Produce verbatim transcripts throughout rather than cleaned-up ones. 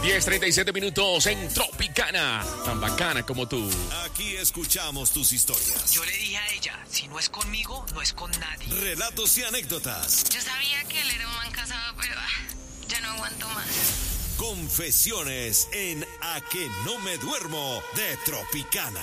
diez treinta y siete minutos en Tropicana. Tan bacana como tú. Aquí escuchamos tus historias. Yo le dije a ella, si no es conmigo, no es con nadie. Relatos y anécdotas. Yo sabía que él era un man casado, pero ah, ya no aguanto más. Confesiones en A que no me duermo de Tropicana.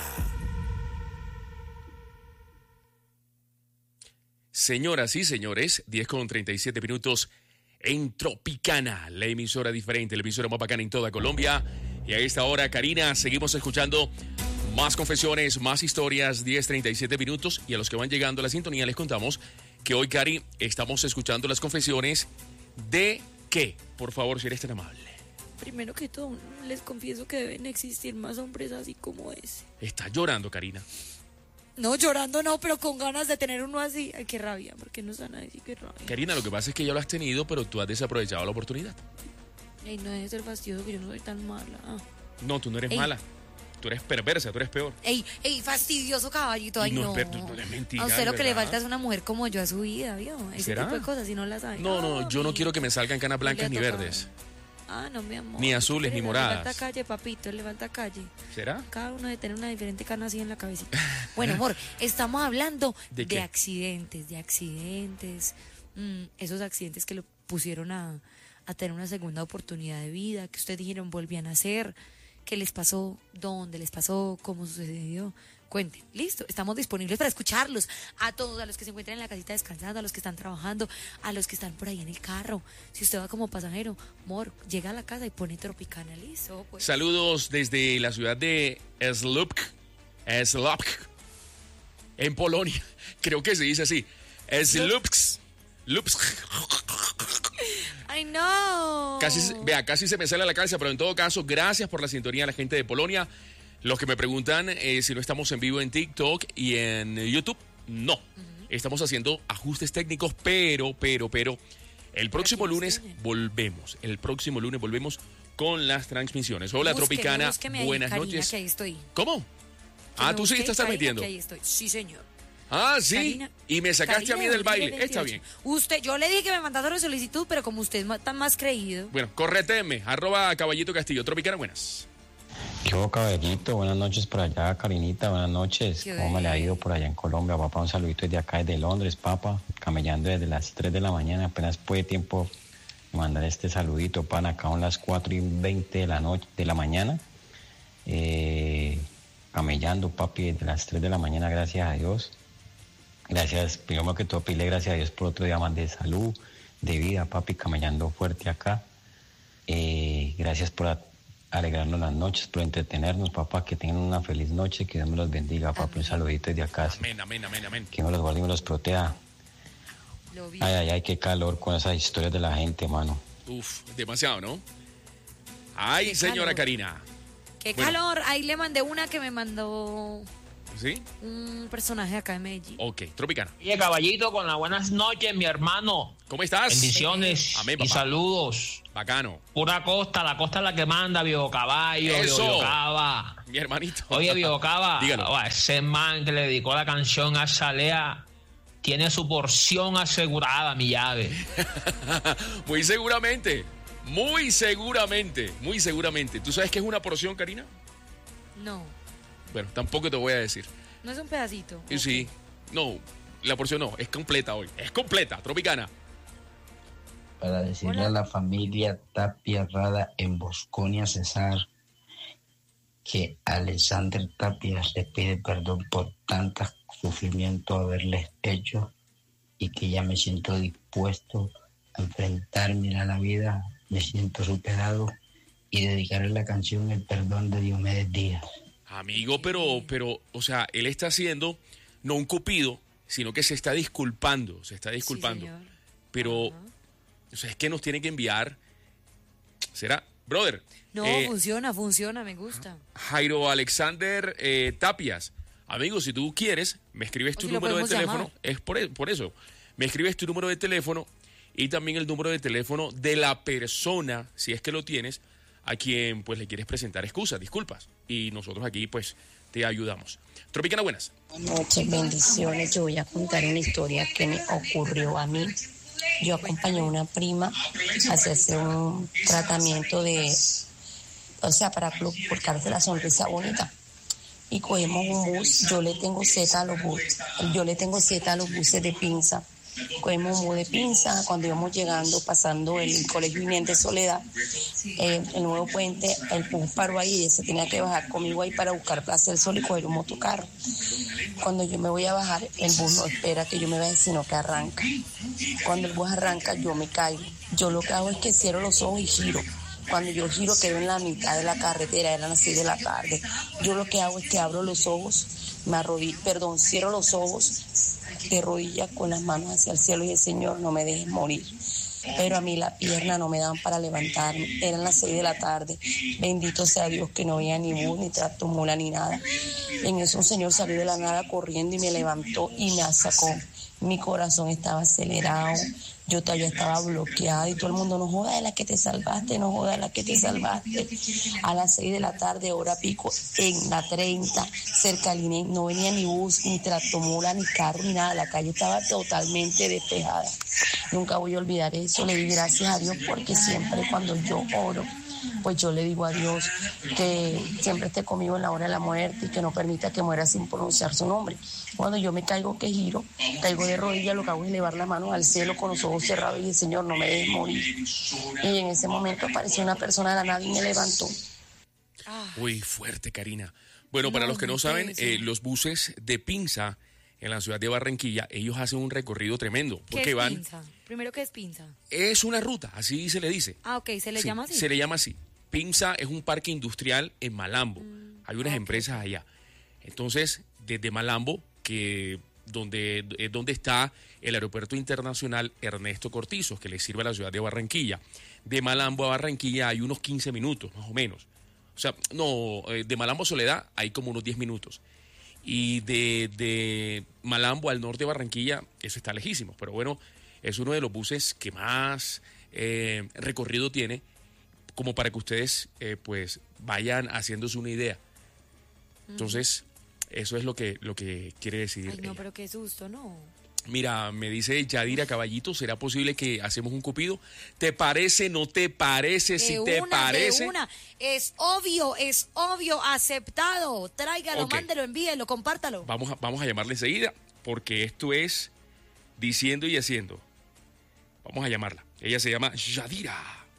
Señoras y señores, diez con treinta y siete minutos en Tropicana, la emisora diferente, la emisora más bacana en toda Colombia. Y a esta hora, Karina, seguimos escuchando más confesiones, más historias, diez treinta y siete minutos. Y a los que van llegando a la sintonía les contamos que hoy, Cari, estamos escuchando las confesiones de ¿qué? Por favor, si eres tan amable. Primero que todo, les confieso que deben existir más hombres así como ese. Está llorando, Karina. No, llorando no, pero con ganas de tener uno así. Ay, qué rabia, porque no están a decir qué rabia. Karina, lo que pasa es que ya lo has tenido, pero tú has desaprovechado la oportunidad. Ay, no dejes ser fastidioso, que yo no soy tan mala. Ah. No, tú no eres Ey. mala. Tú eres perversa, tú eres peor. Ey, ey, fastidioso caballito, ay No, no. pero no es mentira, A usted lo de que le verdad. falta es una mujer como yo a su vida, ¿vio? Ese ¿Será? tipo de cosas, si no las sabe. No, no, yo no Ay, quiero que me salgan canas blancas ni le ha tocado. verdes. Ah, no, mi amor. Ni azules, ni Le moradas. falta calle, papito, le falta calle. ¿Será? Cada uno de tener una diferente cana así en la cabecita. Bueno, amor, estamos hablando ¿De de, qué? accidentes, de accidentes. Mm, esos accidentes que lo pusieron a, a tener una segunda oportunidad de vida, que ustedes dijeron volvían a hacer. ¿Qué les pasó? ¿Dónde les pasó? ¿Cómo sucedió? Cuenten. Listo, estamos disponibles para escucharlos. A todos, a los que se encuentran en la casita descansando, a los que están trabajando, a los que están por ahí en el carro. Si usted va como pasajero, amor, llega a la casa y pone Tropicana, listo. Pues. Saludos desde la ciudad de Słupsk, Słupsk, en Polonia. Creo que se dice así. Słupsk. Lupsk. ¡Ay, no! Casi, vea, casi se me sale a la cabeza, pero en todo caso, gracias por la sintonía a la gente de Polonia. Los que me preguntan eh, si no estamos en vivo en TikTok y en YouTube, no. Uh-huh. Estamos haciendo ajustes técnicos, pero, pero, pero, el próximo lunes volvemos. El próximo lunes volvemos con las transmisiones. Hola, Búsqueme, Tropicana, búsqueme ahí, buenas Karina, noches. que ahí estoy. ¿Cómo? Que Ah, me tú sí busque, te estás Karina, metiendo. que ahí estoy. Sí, señor. Ah, sí. Karina, y me sacaste Karina, a mí del baile. veintiocho. Está bien. Usted, yo le dije que me mandara una solicitud, pero como usted está más creído. Bueno, correteme, arroba Caballito Castillo. Tropicana, buenas. ¿Qué hubo, caballito? Buenas noches por allá, Karinita, buenas noches. ¿Qué ¿Cómo me le ha ido por allá en Colombia, papá? Un saludito desde acá, desde Londres, papá. Camellando desde las tres de la mañana, apenas puede tiempo de mandar este saludito, pan. Acá son las cuatro y veinte de la noche, de la mañana. Eh, camellando, papi, desde las tres de la mañana, gracias a Dios. Gracias, primero que todo, pedirle gracias a Dios por otro día más de salud, de vida, papi, camellando fuerte acá. Eh, gracias por a- alegrarnos las noches, por entretenernos, papá, que tengan una feliz noche, que Dios me los bendiga, papi, un saludito desde acá, Amén, amén, amén, amén. que me los guarde y me los proteja. Lo vi. Ay, ay, ay, qué calor con esas historias de la gente, mano. Uf, demasiado, ¿no? Ay, Qué señora calor. Karina. ¡Qué Bueno. calor! Ahí le mandé una que me mandó ¿Sí? un personaje acá de Medellín. Ok, Tropicana. Oye, caballito, con las buenas noches, mi hermano. ¿Cómo estás? Bendiciones Amén, y papá. saludos. Bacano. Pura costa, la costa es la que manda, Viejo Caballo, Eso. Viejo Cava. Mi hermanito. Oye, Viejo Cava, Dígalo. oh, ese man que le dedicó la canción a Salea tiene su porción asegurada, mi llave. Muy seguramente. Muy seguramente. Muy seguramente. ¿Tú sabes qué es una porción, Karina? No, Bueno, tampoco te voy a decir. no es un pedacito. Y sí. No, la porción no. Es completa hoy. Es completa. Tropicana. Para decirle Hola. a la familia Tapia Rada en Bosconia, Cesar, que Alexander Tapia le pide perdón por tanto sufrimiento haberles hecho y que ya me siento dispuesto a enfrentarme a la vida, me siento superado y dedicarle la canción El Perdón de Diomedes Díaz. Amigo, pero, pero, o sea, él está haciendo no un cupido, sino que se está disculpando. Se está disculpando. Sí, señor. Pero, Ajá. o sea, es que nos tiene que enviar. ¿Será? Brother. No, eh, funciona, funciona, me gusta. Jairo Alexander eh, Tapias. Amigo, si tú quieres, me escribes O tu si lo número de podemos teléfono. llamar. Es por, e- por eso. Me escribes tu número de teléfono y también el número de teléfono de la persona, si es que lo tienes, a quien pues le quieres presentar excusas, disculpas. Y nosotros aquí pues te ayudamos. Tropicana, buenas. Buenas noches, bendiciones. Yo voy a contar una historia que me ocurrió a mí. Yo acompañé a una prima a hacerse un tratamiento de o sea, para colocarte la sonrisa bonita. Y cogemos un bus, yo le tengo Z a los buses, yo le tengo Z a los buses de Pinza. Cogemos un bus de Pinza, cuando íbamos llegando, pasando el colegio Viniente Soledad, eh, el nuevo puente, el bus paró ahí y se tenía que bajar conmigo ahí para buscar Plaza del Sol y coger un motocarro. Cuando yo me voy a bajar, el bus no espera que yo me baje, sino que arranca. Cuando el bus arranca, yo me caigo. Yo lo que hago es que cierro los ojos y giro. Cuando yo giro, quedo en la mitad de la carretera, eran las seis de la tarde. Yo lo que hago es que abro los ojos, me arrodillo, perdón, cierro los ojos, de rodillas con las manos hacia el cielo y el Señor, no me dejes morir. Pero a mí la pierna no me daban para levantarme, eran las seis de la tarde. Bendito sea Dios que no había ni bus, ni tracto mula, ni nada. En eso un señor salió de la nada corriendo y me levantó y me sacó. Mi corazón estaba acelerado, yo todavía estaba bloqueada y todo el mundo, no joda de la que te salvaste, no joda de la que te salvaste. A las seis de la tarde, hora pico, en la treinta, cerca del I N E, no venía ni bus, ni tractomula, ni carro, ni nada. La calle estaba totalmente despejada. Nunca voy a olvidar eso. Le di gracias a Dios porque siempre cuando yo oro, pues yo le digo a Dios que siempre esté conmigo en la hora de la muerte y que no permita que muera sin pronunciar su nombre. Cuando yo me caigo, que giro, caigo de rodillas, lo que hago es elevar la mano al cielo con los ojos cerrados y dije, Señor, no me dejes morir. Y en ese momento apareció una persona de la nada y me levantó. Uy, fuerte, Karina. Bueno, para los que no saben, eh, los buses de Pinza en la ciudad de Barranquilla, ellos hacen un recorrido tremendo. ¿Qué Porque es van. Pinza? Primero, ¿qué es Pinza? Es una ruta, así se le dice. Ah, ok, ¿se le Sí, llama así? Se le llama así. Pinza es un parque industrial en Malambo. Mm, Hay unas ok. empresas allá. Entonces, desde Malambo, que donde, es donde está el aeropuerto internacional Ernesto Cortizos, que le sirve a la ciudad de Barranquilla. De Malambo a Barranquilla hay unos quince minutos, más o menos. O sea, no, eh, de Malambo a Soledad hay como unos diez minutos. Y de, de Malambo al norte de Barranquilla, eso está lejísimo. Pero bueno, es uno de los buses que más eh, recorrido tiene, como para que ustedes eh, pues vayan haciéndose una idea. Entonces, eso es lo que, lo que quiere decir. Ay, no, ella. pero qué susto, no. Mira, me dice Yadira Caballito, ¿será posible que hacemos un cupido? ¿Te parece, no te parece? Si De te una, parece. de una. Es obvio, es obvio, aceptado. Tráigalo, Ok. mándelo, envíelo, compártalo. Vamos a, vamos a llamarle enseguida, porque esto es diciendo y haciendo. Vamos a llamarla. Ella se llama Yadira.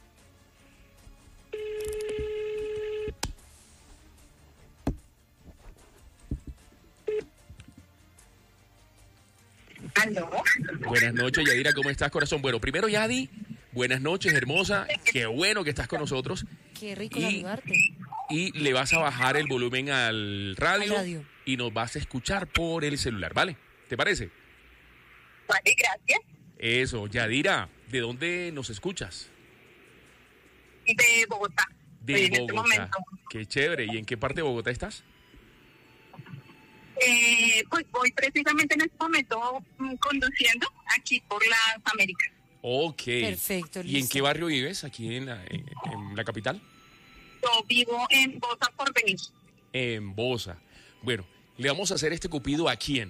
¿Aló? Buenas noches, Yadira, ¿cómo estás, corazón? Bueno, primero, Yadi, buenas noches, hermosa. Qué bueno que estás con nosotros. Qué rico Y- saludarte. Y le vas a bajar el volumen al radio, Al radio. y nos vas a escuchar por el celular, ¿vale? ¿Te parece? Vale, gracias. Eso, Yadira, ¿de dónde nos escuchas? De Bogotá. De Estoy en este Bogotá. momento. Qué chévere. ¿Y en qué parte de Bogotá estás? Eh, pues voy precisamente en este momento mm, conduciendo aquí por las Américas. Ok. Perfecto, ¿Y en listo. qué barrio vives? ¿Aquí en la, en, en la capital? Yo vivo en Bosa por venir. En Bosa. Bueno, le vamos a hacer este cupido ¿a quién?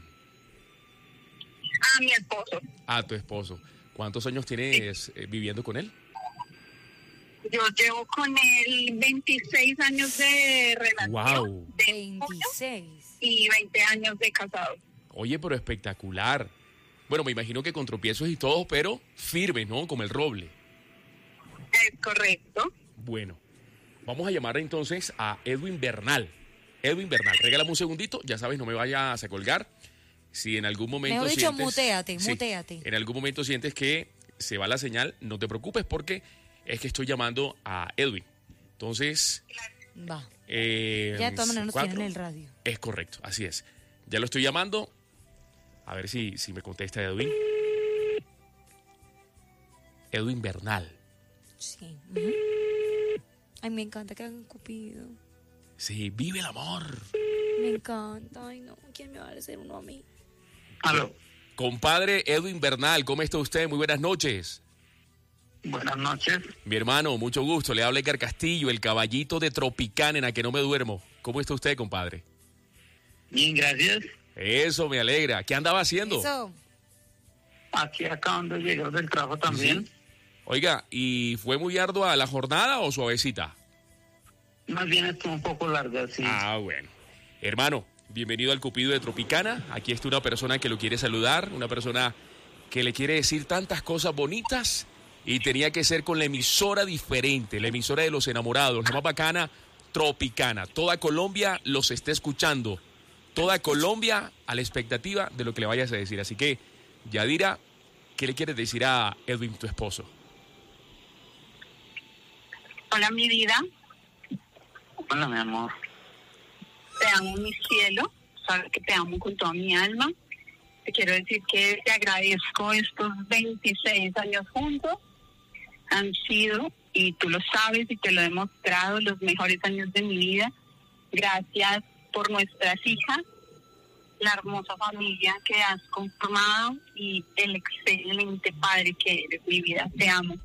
A mi esposo. A tu esposo. ¿Cuántos años tienes eh, viviendo con él? Yo llevo con él veintiséis años de relación. Wow. De veintiséis. y veinte años de casado. Oye, pero espectacular. Bueno, me imagino que con tropiezos y todo, pero firme, ¿no? Como el roble. Es correcto. Bueno, vamos a llamar entonces a Edwin Bernal. Edwin Bernal, regálame un segundito, ya sabes, no me vayas a colgar. Si en algún momento Mejor dicho, sientes... mutéate, Sí, mutéate. en algún momento sientes que se va la señal, no te preocupes porque es que estoy llamando a Edwin. Entonces... Va. Eh, Ya de todas maneras nos cuatro. tienen en el radio. Es correcto, así es. Ya lo estoy llamando. A ver si, si me contesta Edwin. Edwin Bernal. Sí. Ujú. Ay, me encanta que hagan cupido. Sí, vive el amor. Me encanta. Ay, no. ¿Quién me va a hacer uno a mí? Aló. Compadre Edwin Bernal, ¿cómo está usted? Muy buenas noches. Buenas noches. Mi hermano, mucho gusto. Le habla Edgar Castillo, el caballito de Tropicana, en la que no me duermo. ¿Cómo está usted, compadre? Bien, gracias. Eso me alegra. ¿Qué andaba haciendo? Eso. Aquí acabando de llegar del trabajo también. Sí. Oiga, ¿y fue muy ardua la jornada o suavecita? Más bien estuvo un poco larga, sí. Ah, bueno. Hermano, bienvenido al Cupido de Tropicana. Aquí está una persona que lo quiere saludar, una persona que le quiere decir tantas cosas bonitas y tenía que ser con la emisora diferente, la emisora de los enamorados, la más bacana, Tropicana. Toda Colombia los está escuchando. Toda Colombia a la expectativa de lo que le vayas a decir. Así que, Yadira, ¿qué le quieres decir a Edwin, tu esposo? Hola, mi vida. Hola, mi amor. Te amo, mi cielo. Sabes que te amo con toda mi alma. Te quiero decir que te agradezco estos veintiséis años juntos. Han sido, y tú lo sabes y te lo he demostrado, los mejores años de mi vida. Gracias por nuestras hijas, la hermosa familia que has conformado y el excelente padre que eres, mi vida. Te amo.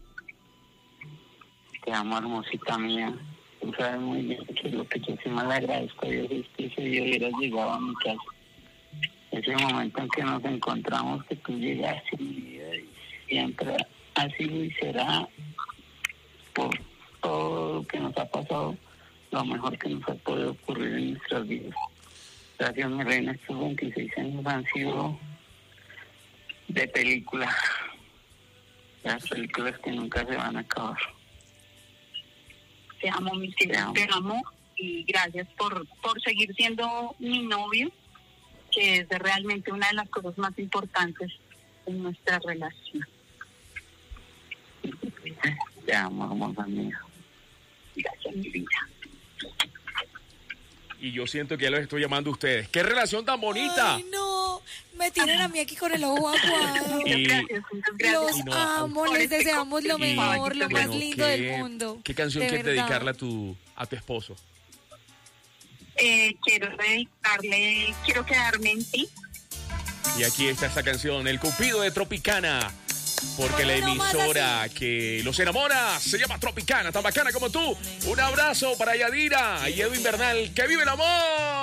Te amo, hermosita mía. Tú sabes muy bien que lo que yo sí más le agradezco a Dios es que ese día hubieras llegado a mi casa. Ese momento en que nos encontramos, que tú llegaste a mi vida y siempre ha sido y será, por todo lo que nos ha pasado, lo mejor que nos ha podido ocurrir en nuestras vidas. Gracias, mi reina. Estos veintiséis años han sido de película. Las películas que nunca se van a acabar. Te amo, mi cielo, te amo y gracias por, por seguir siendo mi novio, que es realmente una de las cosas más importantes en nuestra relación. Te amo, hermosa mía. Gracias, mi vida. Y yo siento que ya los estoy llamando a ustedes. ¡Qué relación tan bonita! Ay, no, me tienen a mí aquí con el ojo aguado. Y- Los Y no, amo, les deseamos lo Y, mejor, lo más bueno, lindo ¿qué- del mundo. ¿Qué canción de quieres verdad. dedicarle a tu, a tu esposo? Eh, quiero dedicarle, quiero quedarme en ti. Y aquí está esa canción, El Cupido de Tropicana. Porque la Bueno, nomás emisora que los enamora se llama Tropicana, tan bacana como tú. Un abrazo para Yadira y Edwin Bernal. ¡Que vive el amor!